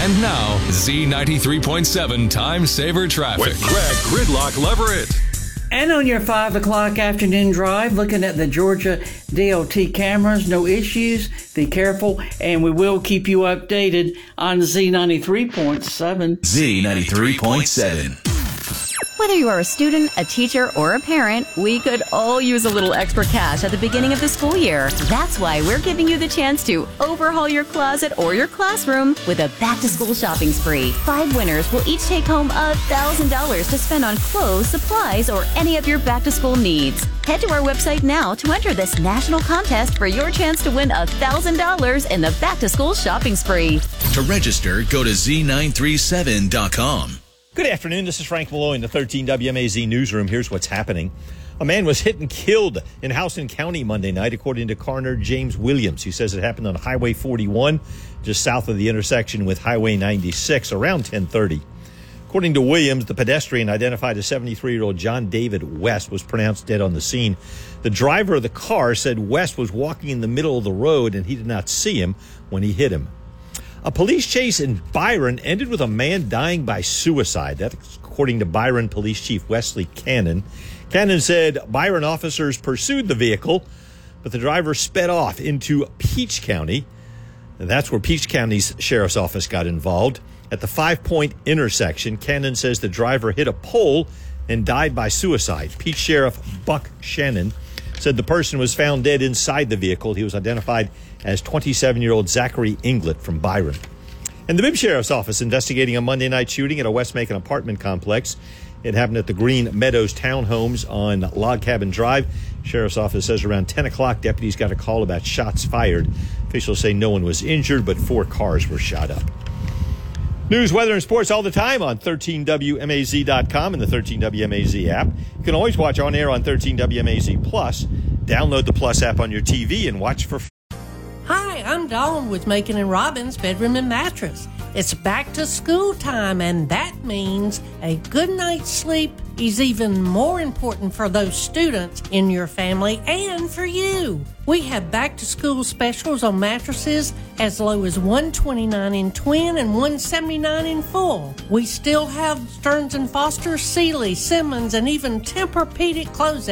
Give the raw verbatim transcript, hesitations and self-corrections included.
And now, Z ninety-three point seven Time Saver Traffic. With Greg Gridlock Leverett. And on your five o'clock afternoon drive, looking at the Georgia D O T cameras, no issues. Be careful, and we will keep you updated on Z ninety-three point seven. Z ninety-three point seven. Whether you are a student, a teacher, or a parent, we could all use a little extra cash at the beginning of the school year. That's why we're giving you the chance to overhaul your closet or your classroom with a back-to-school shopping spree. Five winners will each take home one thousand dollars to spend on clothes, supplies, or any of your back-to-school needs. Head to our website now to enter this national contest for your chance to win one thousand dollars in the back-to-school shopping spree. To register, go to Z nine three seven dot com. Good afternoon. This is Frank Malloy in the thirteen W M A Z newsroom. Here's what's happening. A man was hit and killed in Houston County Monday night, according to coroner James Williams. He says it happened on Highway forty-one, just south of the intersection with Highway ninety-six, around ten thirty. According to Williams, the pedestrian, identified as seventy-three-year-old John David West, was pronounced dead on the scene. The driver of the car said West was walking in the middle of the road and he did not see him when he hit him. A police chase in Byron ended with a man dying by suicide. That's according to Byron Police Chief Wesley Cannon. Cannon said Byron officers pursued the vehicle, but the driver sped off into Peach County. And that's where Peach County's sheriff's office got involved. At the Five Point intersection, Cannon says the driver hit a pole and died by suicide. Peach Sheriff Buck Shannon said the person was found dead inside the vehicle. He was identified as twenty-seven-year-old Zachary Inglet from Byron. And the Bibb Sheriff's Office investigating a Monday night shooting at a West Macon apartment complex. It happened at the Green Meadows Townhomes on Log Cabin Drive. Sheriff's Office says around ten o'clock, deputies got a call about shots fired. Officials say no one was injured, but four cars were shot up. News, weather, and sports all the time on thirteen W M A Z dot com and the thirteen W M A Z app. You can always watch on air on thirteen W M A Z Plus. Download the Plus app on your T V and watch for free. Hi, I'm Dawn with Macon and Robbins Bedroom and Mattress. It's back to school time, and that means a good night's sleep is even more important for those students in your family and for you. We have back to school specials on mattresses as low as one hundred twenty-nine dollars in twin and one hundred seventy-nine dollars in full. We still have Stearns and Foster, Sealy, Simmons, and even Tempur-Pedic clothing